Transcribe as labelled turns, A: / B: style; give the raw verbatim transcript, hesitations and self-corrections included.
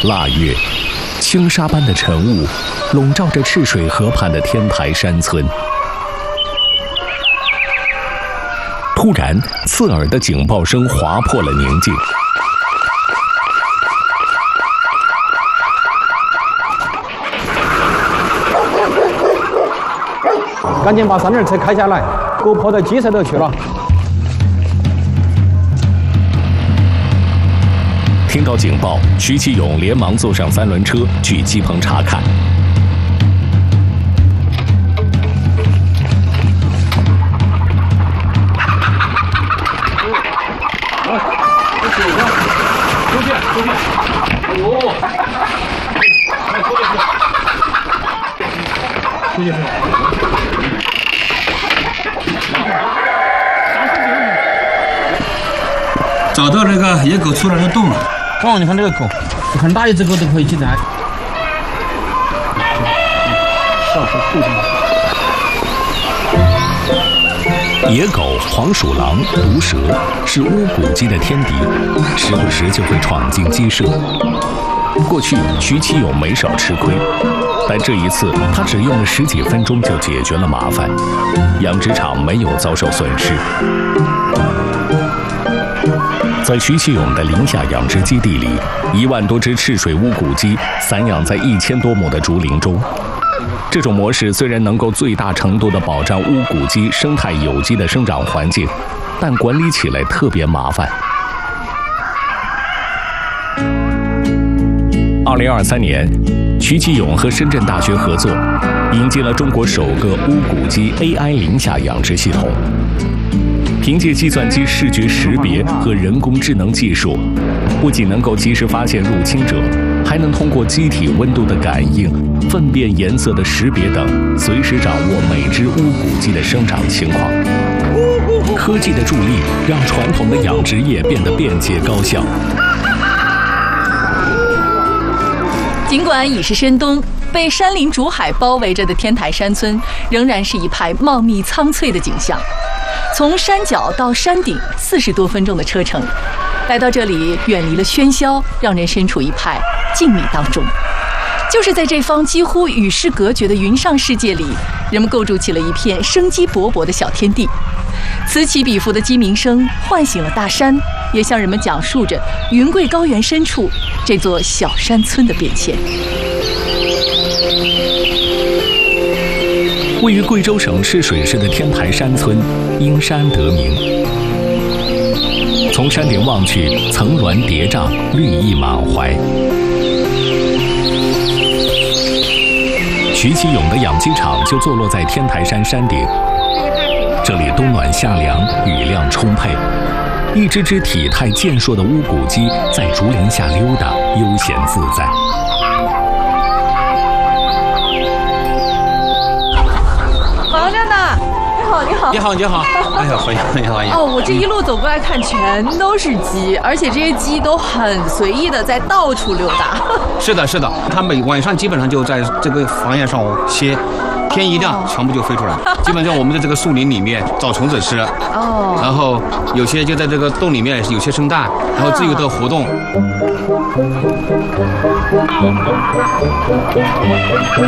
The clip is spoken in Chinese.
A: 腊月，轻纱般的晨雾笼罩着赤水河畔的天台山村。突然，刺耳的警报声划破了宁静。
B: 赶紧把三轮车开下来，给我抛到鸡舍头去了。
A: 听到警报，徐其勇连忙坐上三轮车去鸡棚查看。
B: 出去，出去！哎呦！出去，出去！
C: 找到那个野狗出来的洞了。
B: 哦，你看这个狗，很大一只狗都可以进来。少数兔子。
A: 野狗、黄鼠狼、毒蛇是乌骨鸡的天敌，时不时就会闯进鸡舍。过去徐其勇没少吃亏，但这一次他只用了十几分钟就解决了麻烦，养殖场没有遭受损失。在徐其勇的宁夏养殖基地里，一万多只赤水乌骨鸡散养在一千多亩的竹林中。这种模式虽然能够最大程度地保障乌骨鸡生态有机的生长环境，但管理起来特别麻烦。二零二三年，徐其勇和深圳大学合作，引进了中国首个乌骨鸡 A I 宁夏养殖系统。凭借计算机视觉识别和人工智能技术，不仅能够及时发现入侵者，还能通过机体温度的感应、粪便颜色的识别等，随时掌握每只乌骨鸡的生长情况。科技的助力让传统的养殖业变得便捷高效。
D: 尽管已是深冬，被山林竹海包围着的天台山村仍然是一派茂密苍翠的景象。从山脚到山顶四十多分钟的车程，来到这里，远离了喧嚣，让人身处一派静谧当中。就是在这方几乎与世隔绝的云上世界里，人们构筑起了一片生机勃勃的小天地。此起彼伏的鸡鸣声唤醒了大山，也向人们讲述着云贵高原深处这座小山村的变迁。
A: 位于贵州省赤水市的天台山村，因山得名。从山顶望去，层峦叠嶂，绿意满怀。徐其勇的养鸡场就坐落在天台山山顶，这里冬暖夏凉，雨量充沛。一只只体态健硕的乌骨鸡在竹林下溜达，悠闲自在。
E: 王亮呢？你好，你好，
C: 你好，你好，哎呀，欢迎，欢迎，欢迎。
E: 哦，我这一路走过来看，全都是鸡，而且这些鸡都很随意的在到处溜达。
C: 是的，是的，它每晚上基本上就在这个房檐上歇。天一亮，全部就飞出来。基本上我们在这个树林里面找虫子吃，哦，然后有些就在这个洞里面，有些生蛋，然后自由的活动。